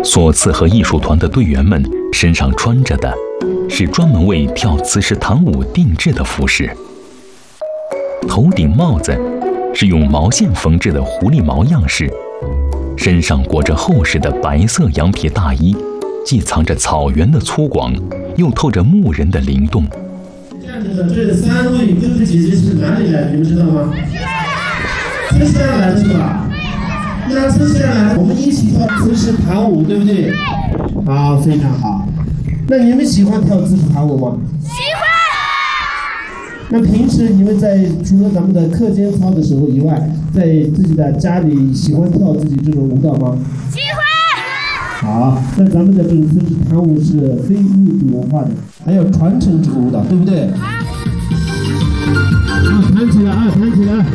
所赐和艺术团的队员们身上穿着的是专门为跳慈氏唐舞定制的服饰，头顶帽子是用毛线缝制的狐狸毛样式，身上裹着厚实的白色羊皮大衣，既藏着草原的粗犷，又透着牧人的灵动。 站着的这3位哥哥姐姐是哪里来的？你们知道吗？从西安来的是吧？那从西安来，我们一起跳慈氏唐舞，对不对？好，非常好。那你们喜欢跳慈氏唐舞吗？喜欢。那平时你们在除了咱们的课间操的时候以外，在自己的家里喜欢跳自己这种舞蹈吗？喜欢。好，那咱们的这个慈氏唐舞是非物质文化的，还要传承这个舞蹈，对不对？啊，弹起来啊，弹起来！